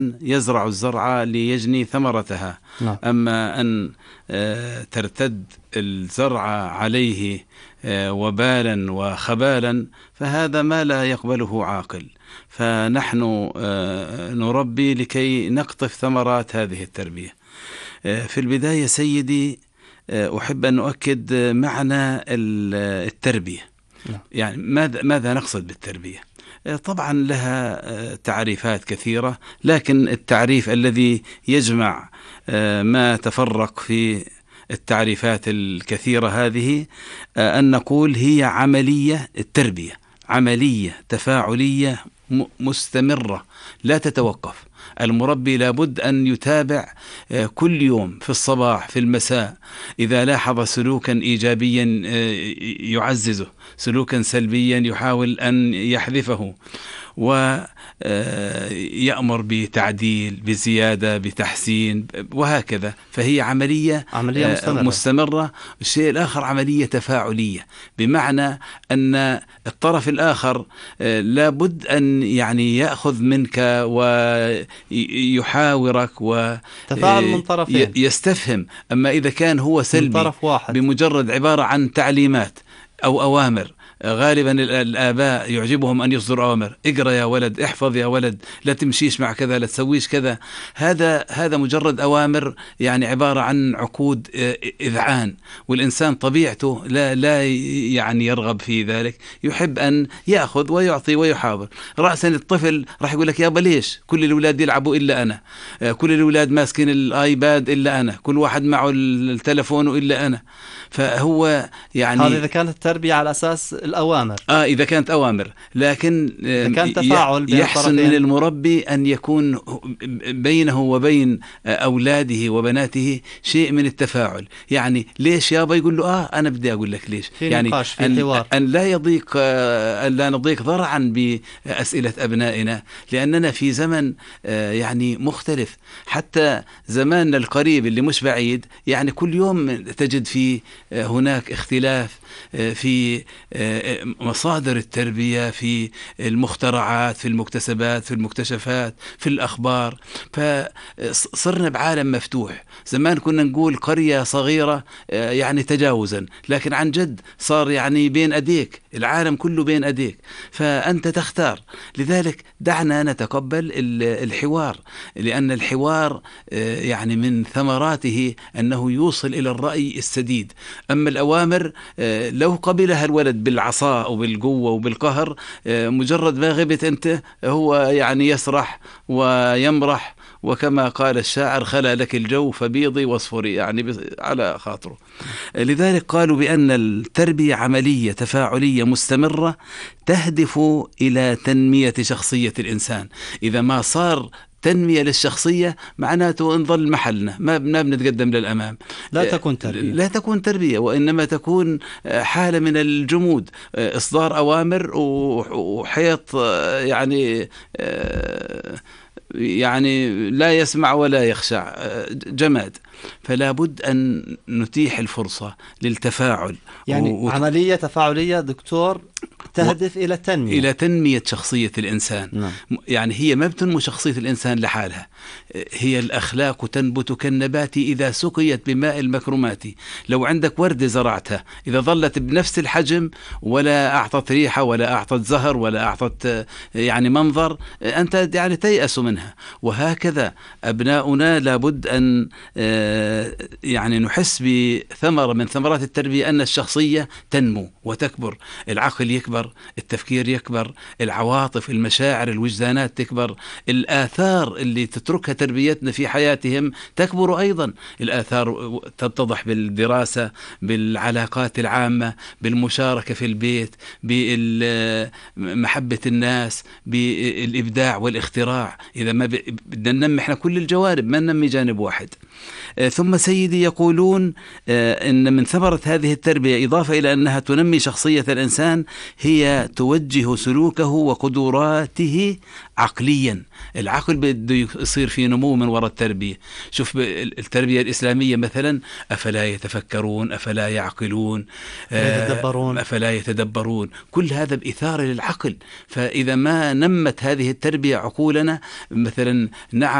يزرع الزرع ليجني ثمرتها. نعم. أما أن ترتد الزرع عليه وبالا وخبالا فهذا ما لا يقبله عاقل. فنحن نربي لكي نقطف ثمرات هذه التربية. في البداية سيدي أحب أن أؤكد معنى التربية. يعني ماذا نقصد بالتربية؟ طبعا لها تعريفات كثيرة، لكن التعريف الذي يجمع ما تفرق في التعريفات الكثيرة هذه أن نقول هي عملية التربية، عملية تفاعلية مستمرة لا تتوقف. المربي لابد أن يتابع كل يوم في الصباح في المساء، إذا لاحظ سلوكا إيجابيا يعززه، سلوكا سلبيا يحاول أن يحذفه، ويأمر بتعديل بزيادة بتحسين وهكذا. فهي عملية مستمرة. الشيء الآخر عملية تفاعلية، بمعنى أن الطرف الآخر لابد أن يعني يأخذ منك ويحاورك تفاعل من طرفين، يستفهم. أما إذا كان هو سلبي بمجرد عبارة عن تعليمات أو أوامر، غالبا الآباء يعجبهم أن يصدروا أوامر، اقرأ يا ولد، احفظ يا ولد، لا تمشيش مع كذا، لا تسويش كذا. هذا مجرد أوامر، يعني عبارة عن عقود إذعان، والإنسان طبيعته لا يعني يرغب في ذلك، يحب أن يأخذ ويعطي ويحاور. رأسا الطفل راح يقول لك يابا ليش كل الأولاد يلعبوا إلا أنا، كل الأولاد ماسكين الآيباد إلا أنا، كل واحد معه التلفون إلا أنا. فهو يعني هذا إذا كانت التربية على أساس الأوامر، إذا كانت أوامر، لكن كان تفاعل يحسن من المربي أن يكون بينه وبين أولاده وبناته شيء من التفاعل. يعني ليش يابا؟ يقول له أنا بدي أقول لك ليش. يعني أن لا نضيق ذرعا بأسئلة أبنائنا، لأننا في زمن يعني مختلف. حتى زماننا القريب اللي مش بعيد، يعني كل يوم تجد فيه هناك اختلاف في مصادر التربية، في المخترعات، في المكتسبات، في المكتشفات، في الأخبار. فصرنا بعالم مفتوح. زمان كنا نقول قرية صغيرة يعني تجاوزا، لكن عن جد صار يعني بين أديك، العالم كله بين أديك، فأنت تختار. لذلك دعنا نتقبل الحوار، لأن الحوار يعني من ثمراته أنه يوصل إلى الرأي السديد. أما الأوامر لو قبلها الولد بالعصا أو بالقوة وبالقهر، مجرد ما غبت أنت هو يعني يسرح ويمرح، وكما قال الشاعر خلا لك الجو فبيضي واصفري، يعني على خاطره. لذلك قالوا بأن التربية عملية تفاعلية مستمرة تهدف إلى تنمية شخصية الإنسان. إذا ما صار تنمية للشخصية معناته نظل محلنا، ما بنتقدم للأمام. لا تكون تربية، وإنما تكون حالة من الجمود، إصدار أوامر وحيط يعني لا يسمع ولا يخشع، جماد. فلا بد أن نتيح الفرصة للتفاعل، يعني عملية تفاعلية دكتور تهدف إلى تنمية شخصية الإنسان. نعم. يعني هي ما بتنمو شخصية الإنسان لحالها، هي الأخلاق تنبت كالنبات إذا سقيت بماء المكرمات. لو عندك وردة زرعتها، إذا ظلت بنفس الحجم ولا أعطت ريحة ولا أعطت زهر ولا أعطت يعني منظر، أنت يعني تيأس منها. وهكذا أبناؤنا لابد أن يعني نحس بثمرة من ثمرات التربية، أن الشخصية تنمو وتكبر، العقل يكبر، التفكير يكبر، العواطف، المشاعر، الوجدانات تكبر، الآثار اللي تتركها تربيتنا في حياتهم تكبر أيضا. الآثار تتضح بالدراسة، بالعلاقات العامة، بالمشاركة في البيت، بمحبة الناس، بالإبداع والاختراع. إذا ما بدنا ننمي احنا كل الجوانب، ما ننمي جانب واحد. ثم سيدي يقولون إن من ثمرة هذه التربية، إضافة إلى أنها تنمي شخصية الإنسان، هي هي توجه سلوكه وقدراته عقليا. العقل بده يصير في نمو من وراء التربية. شوف التربية الإسلامية مثلا، أفلا يتفكرون، أفلا يعقلون، أفلا يتدبرون، كل هذا بإثارة للعقل. فإذا ما نمت هذه التربية عقولنا مثلا، نعم